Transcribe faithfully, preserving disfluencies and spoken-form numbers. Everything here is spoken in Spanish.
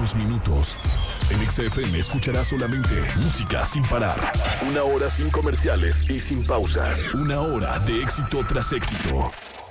próximos minutos. En X F M escucharás solamente música sin parar. Una hora sin comerciales y sin pausas. Una hora de éxito tras éxito.